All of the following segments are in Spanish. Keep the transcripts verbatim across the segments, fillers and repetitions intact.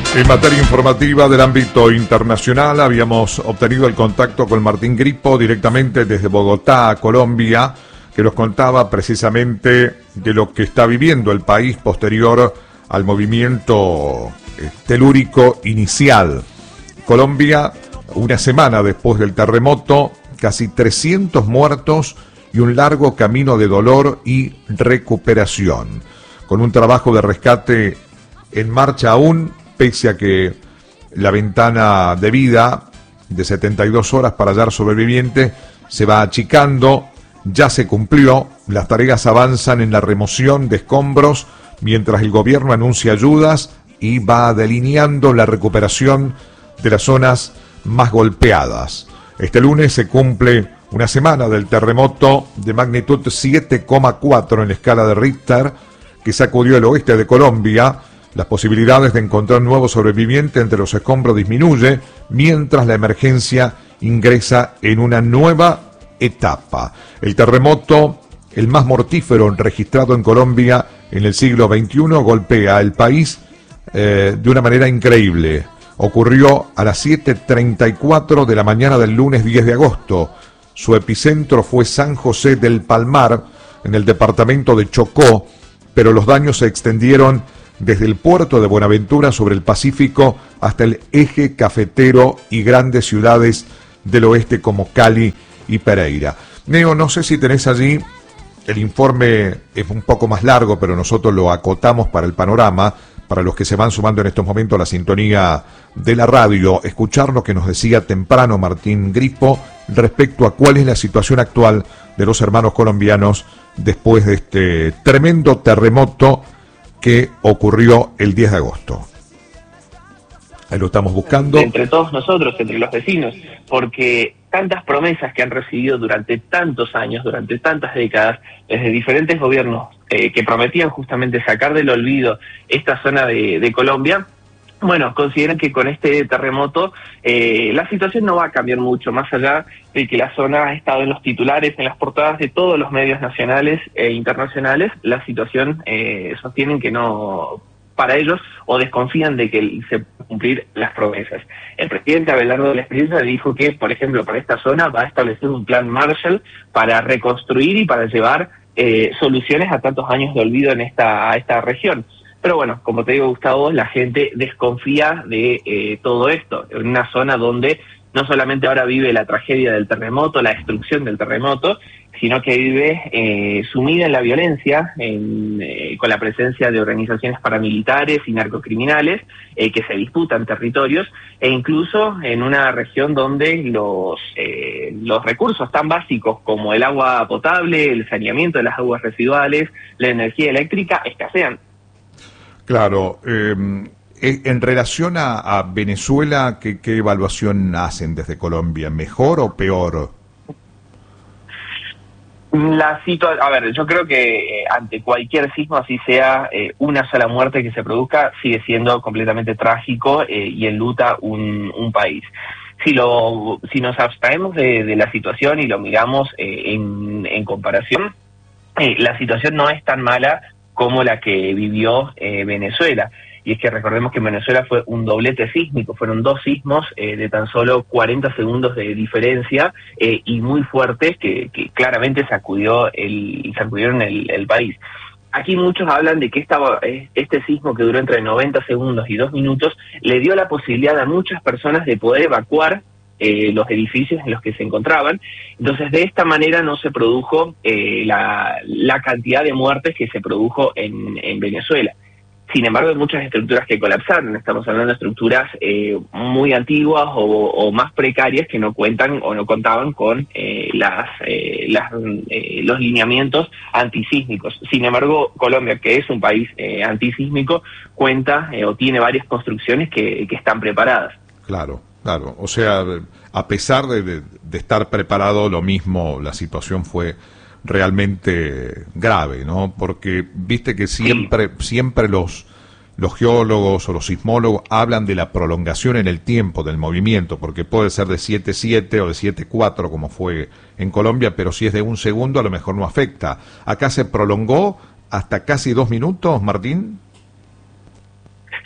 En materia informativa del ámbito internacional, habíamos obtenido el contacto con Martín Gripo directamente desde Bogotá, Colombia, que nos contaba precisamente de lo que está viviendo el país posterior al movimiento telúrico inicial. Colombia, una semana después del terremoto, casi trescientos muertos y un largo camino de dolor y recuperación, con un trabajo de rescate en marcha aún, pese a que la ventana de vida de setenta y dos horas para hallar sobrevivientes se va achicando. Ya se cumplió, las tareas avanzan en la remoción de escombros mientras el gobierno anuncia ayudas y va delineando la recuperación de las zonas más golpeadas. Este lunes se cumple una semana del terremoto de magnitud siete coma cuatro en la escala de Richter que sacudió el oeste de Colombia. Las posibilidades de encontrar nuevos sobrevivientes entre los escombros disminuye mientras la emergencia ingresa en una nueva etapa. El terremoto, el más mortífero registrado en Colombia en el siglo veintiuno, golpea el país eh, de una manera increíble. Ocurrió a las siete treinta y cuatro de la mañana del lunes diez de agosto. Su epicentro fue San José del Palmar, en el departamento de Chocó, pero los daños se extendieron desde el puerto de Buenaventura sobre el Pacífico hasta el eje cafetero y grandes ciudades del oeste como Cali y Pereira. Neo, no sé si tenés allí, el informe es un poco más largo, pero nosotros lo acotamos para el panorama, para los que se van sumando en estos momentos a la sintonía de la radio, escuchar lo que nos decía temprano Martín Gripo respecto a cuál es la situación actual de los hermanos colombianos después de este tremendo terremoto que ocurrió el diez de agosto. Ahí lo estamos buscando. Entre todos nosotros, entre los vecinos, porque tantas promesas que han recibido durante tantos años, durante tantas décadas, desde diferentes gobiernos eh, que prometían justamente sacar del olvido esta zona de, de Colombia, bueno, consideran que con este terremoto eh, la situación no va a cambiar mucho, más allá de que la zona ha estado en los titulares, en las portadas de todos los medios nacionales e internacionales. La situación eh, sostienen que no, para ellos, o desconfían de que se puedan cumplir las promesas. El presidente Abelardo de la Espriella dijo que, por ejemplo, para esta zona va a establecer un plan Marshall para reconstruir y para llevar eh, soluciones a tantos años de olvido en esta, a esta región. Pero bueno, como te digo, Gustavo, la gente desconfía de eh, todo esto, en una zona donde no solamente ahora vive la tragedia del terremoto, la destrucción del terremoto, sino que vive eh, sumida en la violencia, en, eh, con la presencia de organizaciones paramilitares y narcocriminales eh, que se disputan territorios, e incluso en una región donde los, eh, los recursos tan básicos como el agua potable, el saneamiento de las aguas residuales, la energía eléctrica escasean. Claro, eh, en relación a, a Venezuela, ¿qué, ¿qué evaluación hacen desde Colombia? ¿Mejor o peor? La situación, a ver, yo creo que eh, ante cualquier sismo, así sea eh, una sola muerte que se produzca, sigue siendo completamente trágico eh, y enluta un, un país. Si lo, si nos abstraemos de, de la situación y lo miramos eh, en, en comparación, eh, la situación no es tan mala como la que vivió eh, Venezuela. Y es que recordemos que en Venezuela fue un doblete sísmico, fueron dos sismos eh, de tan solo cuarenta segundos de diferencia eh, y muy fuertes que, que claramente sacudió el, sacudieron el, el país. Aquí muchos hablan de que esta, este sismo que duró entre noventa segundos y dos minutos le dio la posibilidad a muchas personas de poder evacuar Eh, los edificios en los que se encontraban. Entonces, de esta manera no se produjo eh, la, la cantidad de muertes que se produjo en, en Venezuela. Sin embargo, hay muchas estructuras que colapsaron. Estamos hablando de estructuras eh, muy antiguas o, o más precarias que no cuentan o no contaban con eh, las, eh, las eh, los lineamientos antisísmicos. Sin embargo, Colombia, que es un país eh, antisísmico, cuenta eh, o tiene varias construcciones que, que están preparadas. Claro. Claro, o sea, a pesar de, de, de estar preparado, lo mismo, la situación fue realmente grave, ¿no? Porque viste que siempre, siempre los, los geólogos o los sismólogos hablan de la prolongación en el tiempo del movimiento, porque puede ser de siete siete o de siete cuatro como fue en Colombia, pero si es de un segundo a lo mejor no afecta. ¿Acá se prolongó hasta casi dos minutos, Martín?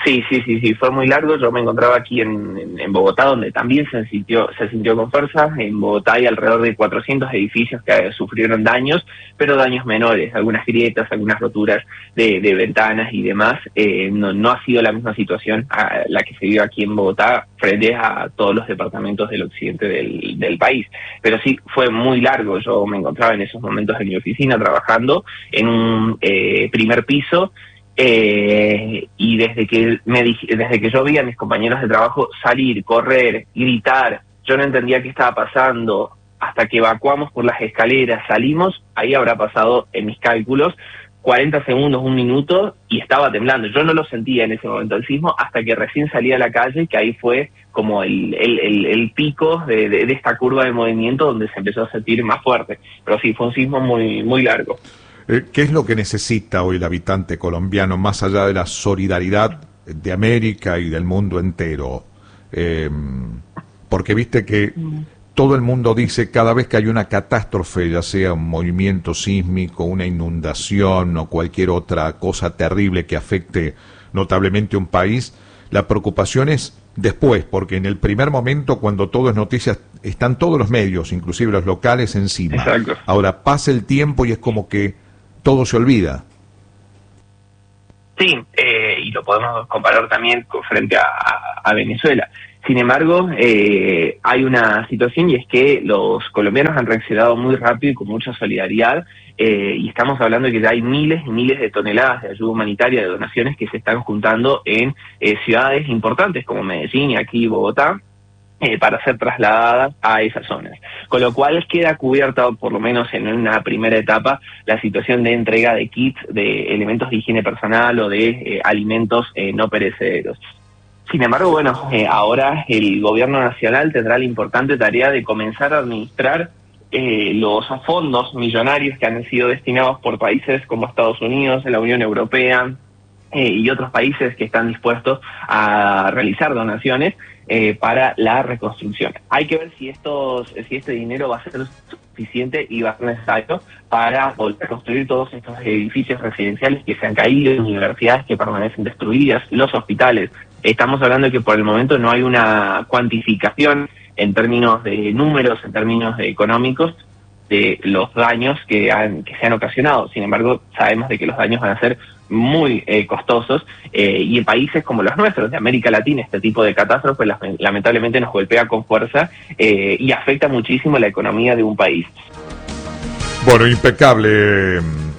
Sí, sí, sí, sí, fue muy largo. Yo me encontraba aquí en, en, en Bogotá, donde también se sintió, se sintió con fuerza. En Bogotá hay alrededor de cuatrocientos edificios que sufrieron daños, pero daños menores, algunas grietas, algunas roturas de, de ventanas y demás. Eh, no, no ha sido la misma situación a la que se vive aquí en Bogotá frente a todos los departamentos del occidente del, del país. Pero sí, fue muy largo. Yo me encontraba en esos momentos en mi oficina trabajando en un eh, primer piso. Eh, y desde que me desde que yo vi a mis compañeros de trabajo salir, correr, gritar, yo no entendía qué estaba pasando, hasta que evacuamos por las escaleras, salimos, ahí habrá pasado en mis cálculos cuarenta segundos, un minuto, y estaba temblando. Yo no lo sentía en ese momento el sismo hasta que recién salí a la calle, que ahí fue como el, el, el, el pico de, de, de esta curva de movimiento donde se empezó a sentir más fuerte. Pero sí, fue un sismo muy, muy largo. ¿Qué es lo que necesita hoy el habitante colombiano, más allá de la solidaridad de América y del mundo entero? Eh, porque viste que todo el mundo dice, cada vez que hay una catástrofe, ya sea un movimiento sísmico, una inundación o cualquier otra cosa terrible que afecte notablemente un país, la preocupación es después, porque en el primer momento, cuando todo es noticia, están todos los medios, inclusive los locales, encima. Exacto. Ahora pasa el tiempo y es como que todo se olvida. Sí, eh, y lo podemos comparar también con, frente a, a Venezuela. Sin embargo, eh, hay una situación, y es que los colombianos han reaccionado muy rápido y con mucha solidaridad, eh, y estamos hablando de que ya hay miles y miles de toneladas de ayuda humanitaria, de donaciones que se están juntando en eh, ciudades importantes como Medellín y aquí Bogotá, Eh, para ser trasladadas a esas zonas. Con lo cual queda cubierta, por lo menos en una primera etapa, la situación de entrega de kits, de elementos de higiene personal o de eh, alimentos eh, no perecederos. Sin embargo, bueno, eh, ahora el gobierno nacional tendrá la importante tarea de comenzar a administrar eh, los fondos millonarios que han sido destinados por países como Estados Unidos, la Unión Europea eh, y otros países que están dispuestos a realizar donaciones Eh, para la reconstrucción. Hay que ver si estos, si este dinero va a ser suficiente y va a ser necesario para volver a construir todos estos edificios residenciales que se han caído, universidades que permanecen destruidas, los hospitales. Estamos hablando de que por el momento no hay una cuantificación en términos de números, en términos de económicos, de los daños que, han, que se han ocasionado. Sin embargo, sabemos de que los daños van a ser muy eh, costosos, eh, y en países como los nuestros, de América Latina, este tipo de catástrofes lamentablemente nos golpea con fuerza eh, y afecta muchísimo la economía de un país. Bueno, impecable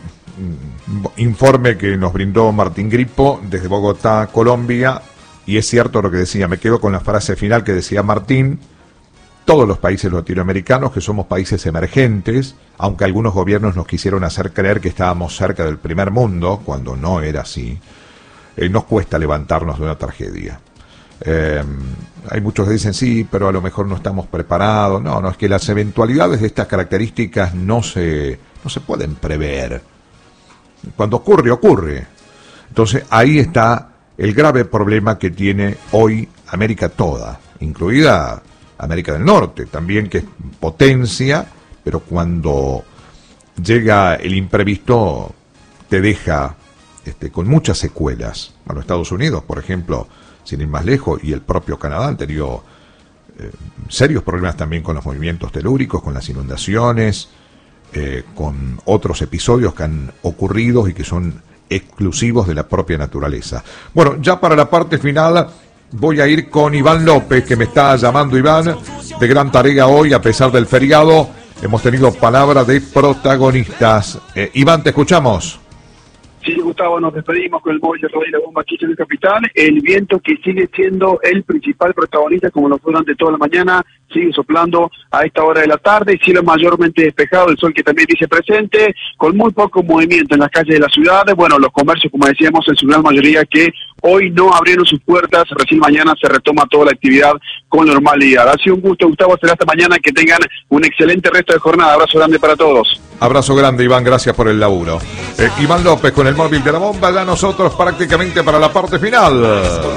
informe que nos brindó Martín Grippo desde Bogotá, Colombia, y es cierto lo que decía, me quedo con la frase final que decía Martín: todos los países latinoamericanos, que somos países emergentes, aunque algunos gobiernos nos quisieron hacer creer que estábamos cerca del primer mundo, cuando no era así, eh, nos cuesta levantarnos de una tragedia. Eh, hay muchos que dicen, sí, pero a lo mejor no estamos preparados. No, no, es que las eventualidades de estas características no se, no se pueden prever. Cuando ocurre, ocurre. Entonces ahí está el grave problema que tiene hoy América toda, incluida América del Norte, también, que es potencia, pero cuando llega el imprevisto te deja este, con muchas secuelas. A los Estados Unidos, por ejemplo, sin ir más lejos, y el propio Canadá han tenido eh, serios problemas también con los movimientos telúricos, con las inundaciones, eh, con otros episodios que han ocurrido y que son exclusivos de la propia naturaleza. Bueno, ya para la parte final voy a ir con Iván López, que me está llamando. Iván, de gran tarea hoy, a pesar del feriado, hemos tenido palabra de protagonistas. Eh, Iván, te escuchamos. Sí, Gustavo, nos despedimos con el móvil de Radio La Bomba aquí en el Capital. El viento, que sigue siendo el principal protagonista, como lo fue durante toda la mañana, sigue soplando a esta hora de la tarde, cielo mayormente despejado, el sol que también dice presente, con muy poco movimiento en las calles de la ciudad. Bueno, los comercios, como decíamos, en su gran mayoría que hoy no abrieron sus puertas, recién mañana se retoma toda la actividad con normalidad. Ha sido un gusto, Gustavo, será hasta mañana, que tengan un excelente resto de jornada. Abrazo grande para todos. Abrazo grande, Iván, gracias por el laburo. Eh, Iván López con el móvil de La Bomba, ya nosotros prácticamente para la parte final.